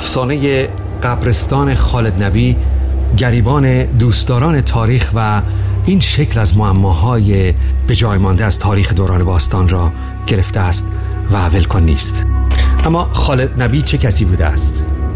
افسانه قبرستان خالد نبی گریبان دوستداران تاریخ و این شکل از معماهای به جای مانده از تاریخ دوران باستان را گرفته است و ولکن نیست. اما خالد نبی چه کسی بوده است؟